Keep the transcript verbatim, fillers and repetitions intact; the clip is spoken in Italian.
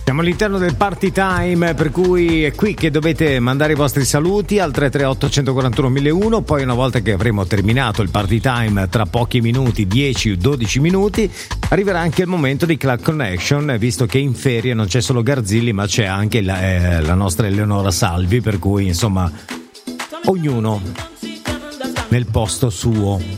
Siamo all'interno del party time, per cui è qui che dovete mandare i vostri saluti al tre tre otto uno quattro uno uno uno. Poi una volta che avremo terminato il party time, tra pochi minuti, dieci dodici minuti, arriverà anche il momento di Club Connection, visto che in ferie non c'è solo Garzilli ma c'è anche la, eh, la nostra Eleonora Salvi, per cui insomma ognuno nel posto suo.